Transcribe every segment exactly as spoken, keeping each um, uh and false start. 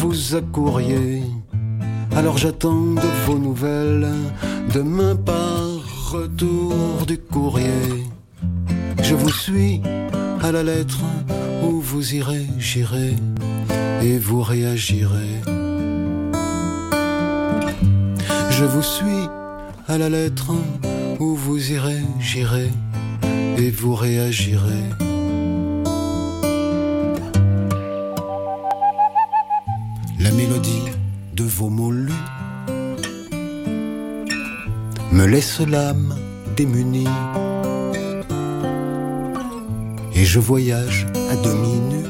vous accouriez. Alors j'attends de vos nouvelles, demain par retour du courrier. Je vous suis à la lettre, où vous irez, j'irai, et vous réagirez. Je vous suis à la lettre, où vous irez, j'irai, et vous réagirez. La mélodie de vos mots lus me laisse l'âme démunie, et je voyage à demi nu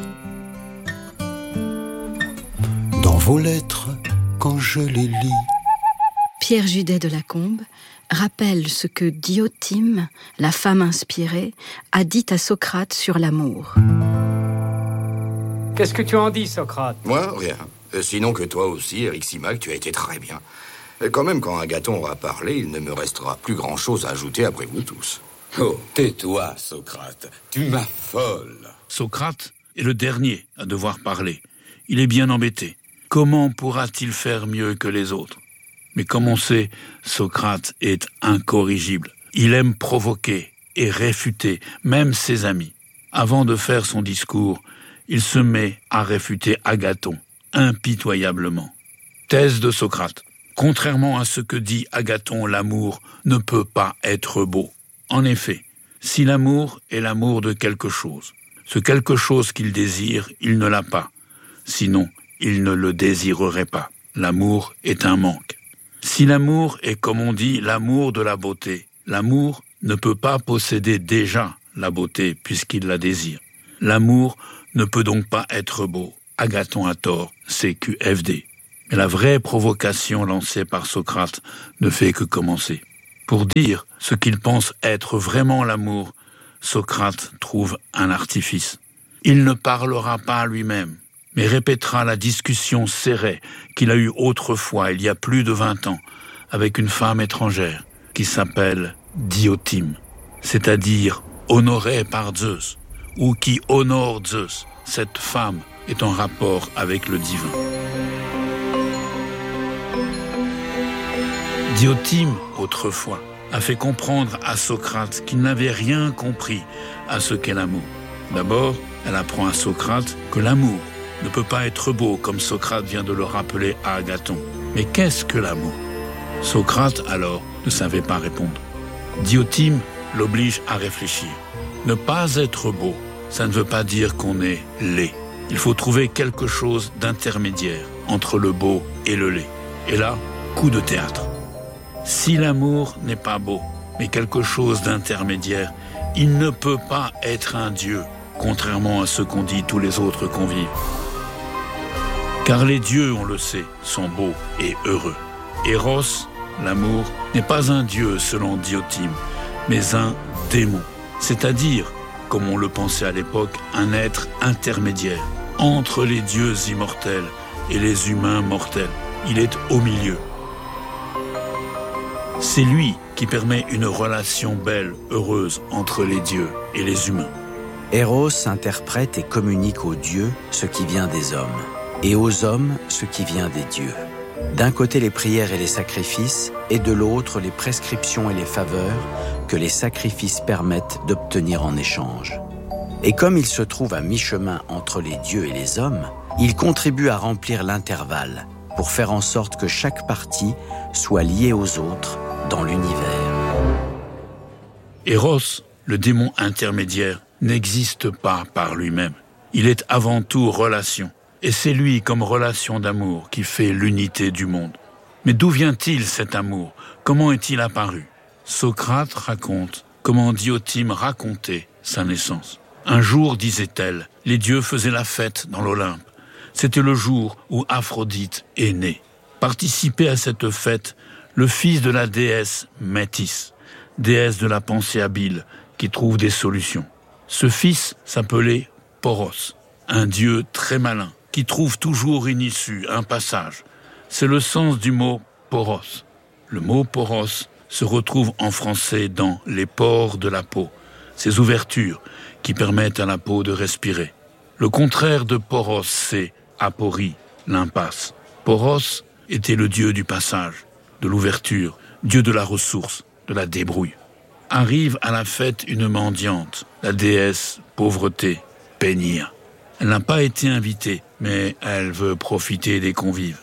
dans vos lettres quand je les lis. Pierre Judet de Lacombe rappelle ce que Diotime, la femme inspirée, a dit à Socrate sur l'amour. Qu'est-ce que tu en dis, Socrate ? Moi, rien. Sinon que toi aussi, Eryximach, tu as été très bien. Quand même, quand Agathon aura parlé, il ne me restera plus grand-chose à ajouter après vous tous. Oh, tais-toi, Socrate. Tu m'affoles. Socrate est le dernier à devoir parler. Il est bien embêté. Comment pourra-t-il faire mieux que les autres ? Mais comme on sait, Socrate est incorrigible. Il aime provoquer et réfuter, même ses amis. Avant de faire son discours, il se met à réfuter Agathon, impitoyablement. Thèse de Socrate. Contrairement à ce que dit Agathon, l'amour ne peut pas être beau. En effet, si l'amour est l'amour de quelque chose, ce quelque chose qu'il désire, il ne l'a pas. Sinon, il ne le désirerait pas. L'amour est un manque. Si l'amour est, comme on dit, l'amour de la beauté, l'amour ne peut pas posséder déjà la beauté puisqu'il la désire. L'amour ne peut donc pas être beau. Agathon a tort, C Q F D. Mais la vraie provocation lancée par Socrate ne fait que commencer. Pour dire ce qu'il pense être vraiment l'amour, Socrate trouve un artifice. Il ne parlera pas lui-même, mais répétera la discussion serrée qu'il a eue autrefois, il y a plus de vingt ans, avec une femme étrangère qui s'appelle Diotime, c'est-à-dire honorée par Zeus, ou qui honore Zeus. Cette femme est en rapport avec le divin. Diotime, autrefois, a fait comprendre à Socrate qu'il n'avait rien compris à ce qu'est l'amour. D'abord, elle apprend à Socrate que l'amour ne peut pas être beau, comme Socrate vient de le rappeler à Agathon. Mais qu'est-ce que l'amour ? Socrate, alors, ne savait pas répondre. Diotime l'oblige à réfléchir. Ne pas être beau, ça ne veut pas dire qu'on est laid. Il faut trouver quelque chose d'intermédiaire entre le beau et le laid. Et là, coup de théâtre. Si l'amour n'est pas beau, mais quelque chose d'intermédiaire, il ne peut pas être un dieu, contrairement à ce qu'ont dit tous les autres convives. Car les dieux, on le sait, sont beaux et heureux. Eros, l'amour, n'est pas un dieu selon Diotime, mais un démon, c'est-à-dire, comme on le pensait à l'époque, un être intermédiaire entre les dieux immortels et les humains mortels. Il est au milieu. C'est lui qui permet une relation belle, heureuse entre les dieux et les humains. Eros interprète et communique aux dieux ce qui vient des hommes, et aux hommes ce qui vient des dieux. D'un côté les prières et les sacrifices, et de l'autre les prescriptions et les faveurs que les sacrifices permettent d'obtenir en échange. Et comme il se trouve à mi-chemin entre les dieux et les hommes, il contribue à remplir l'intervalle pour faire en sorte que chaque partie soit liée aux autres dans l'univers. Eros, le démon intermédiaire, n'existe pas par lui-même. Il est avant tout relation. Et c'est lui, comme relation d'amour, qui fait l'unité du monde. Mais d'où vient-il cet amour ? Comment est-il apparu ? Socrate raconte comment Diotime racontait sa naissance. Un jour, disait-elle, les dieux faisaient la fête dans l'Olympe. C'était le jour où Aphrodite est née. Participait à cette fête le fils de la déesse Métis, déesse de la pensée habile, qui trouve des solutions. Ce fils s'appelait Poros, un dieu très malin, qui trouve toujours une issue, un passage. C'est le sens du mot poros. Le mot poros se retrouve en français dans les pores de la peau, ces ouvertures qui permettent à la peau de respirer. Le contraire de poros, c'est aporie, l'impasse. Poros était le dieu du passage, de l'ouverture, dieu de la ressource, de la débrouille. Arrive à la fête une mendiante, la déesse pauvreté, Pénia. Elle n'a pas été invitée, mais elle veut profiter des convives.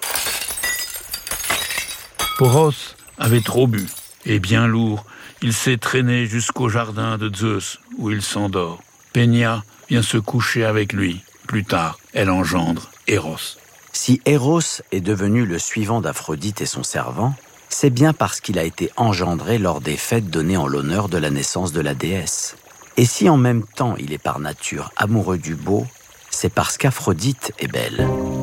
Poros avait trop bu, et bien lourd, il s'est traîné jusqu'au jardin de Zeus, où il s'endort. Pénia vient se coucher avec lui. Plus tard, elle engendre Eros. Si Eros est devenu le suivant d'Aphrodite et son servant, c'est bien parce qu'il a été engendré lors des fêtes données en l'honneur de la naissance de la déesse. Et si en même temps il est par nature amoureux du beau, c'est parce qu'Aphrodite est belle.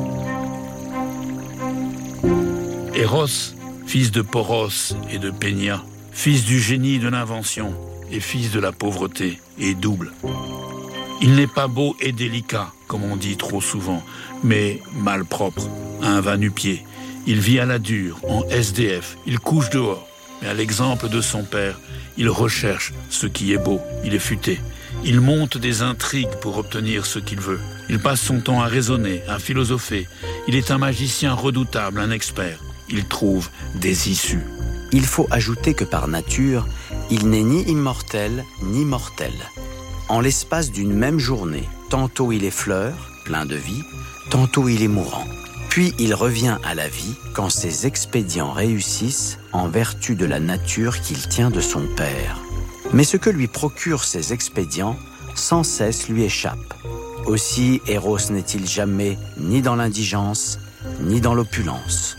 Eros, fils de Poros et de Pénia, fils du génie de l'invention et fils de la pauvreté, est double. Il n'est pas beau et délicat, comme on dit trop souvent, mais malpropre, un va-nu-pied. Il vit à la dure, en S D F, il couche dehors. Mais à l'exemple de son père, il recherche ce qui est beau, il est futé. Il monte des intrigues pour obtenir ce qu'il veut. Il passe son temps à raisonner, à philosopher. Il est un magicien redoutable, un expert. Il trouve des issues. Il faut ajouter que par nature, il n'est ni immortel ni mortel. En l'espace d'une même journée, tantôt il est fleur, plein de vie, tantôt il est mourant. Puis il revient à la vie quand ses expédients réussissent en vertu de la nature qu'il tient de son père. Mais ce que lui procurent ces expédients, sans cesse lui échappe. Aussi, Eros n'est-il jamais ni dans l'indigence, ni dans l'opulence.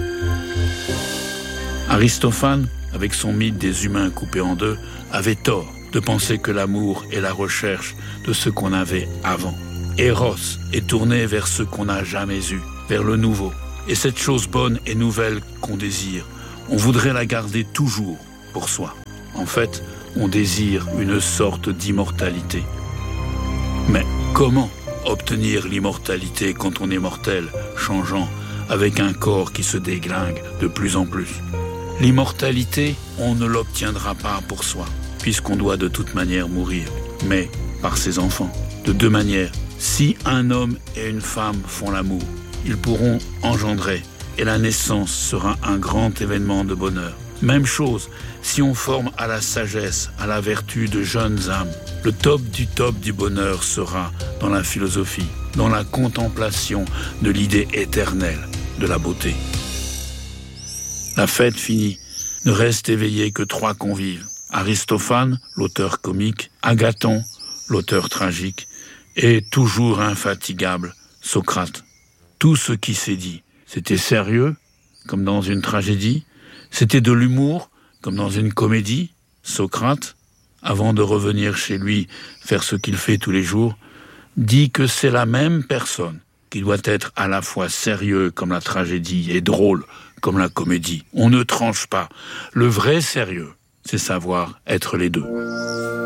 Aristophane, avec son mythe des humains coupés en deux, avait tort de penser que l'amour est la recherche de ce qu'on avait avant. Eros est tourné vers ce qu'on n'a jamais eu, vers le nouveau. Et cette chose bonne et nouvelle qu'on désire, on voudrait la garder toujours pour soi. En fait, on désire une sorte d'immortalité. Mais comment obtenir l'immortalité quand on est mortel, changeant, avec un corps qui se déglingue de plus en plus? L'immortalité, on ne l'obtiendra pas pour soi, puisqu'on doit de toute manière mourir, mais par ses enfants. De deux manières. Si un homme et une femme font l'amour, ils pourront engendrer, et la naissance sera un grand événement de bonheur. Même chose, si on forme à la sagesse, à la vertu de jeunes âmes, le top du top du bonheur sera dans la philosophie, dans la contemplation de l'idée éternelle de la beauté. La fête finie, ne reste éveillé que trois convives. Aristophane, l'auteur comique, Agathon, l'auteur tragique, et toujours infatigable, Socrate. Tout ce qui s'est dit, c'était sérieux, comme dans une tragédie, c'était de l'humour, comme dans une comédie. Socrate, avant de revenir chez lui faire ce qu'il fait tous les jours, dit que c'est la même personne qui doit être à la fois sérieux comme la tragédie et drôle comme la comédie. On ne tranche pas. Le vrai sérieux, c'est savoir être les deux.